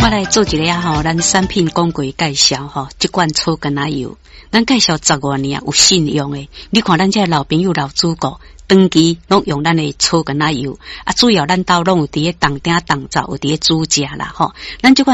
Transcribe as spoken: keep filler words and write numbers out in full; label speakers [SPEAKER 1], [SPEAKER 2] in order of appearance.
[SPEAKER 1] 我来做一个吼，咱产品广告介绍吼，这款草根仔油，咱介绍十多年有信用的。你看咱这老朋友、老主顾，长期拢用咱的草根仔油，啊，主要咱兜拢有伫咧当鼎当灶，有伫咧煮食啦吼。咱这款